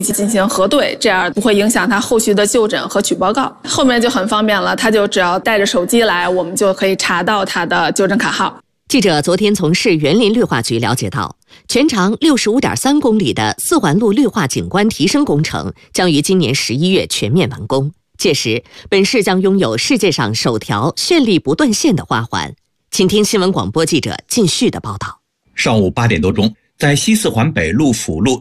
进行核对，这样不会影响他后续的就诊和取报告。后面就很方便了，他就只要带着手机来，我们就可以查到他的就诊卡号。 记者昨天从市园林绿化局了解到，全长65.3公里的4环路绿化景观提升工程将于今年11月全面完工。届时，本市将拥有世界上首条绚丽不断线的花环。请听新闻广播记者靳旭的报道。 上午8点多钟，在西4环北路辅路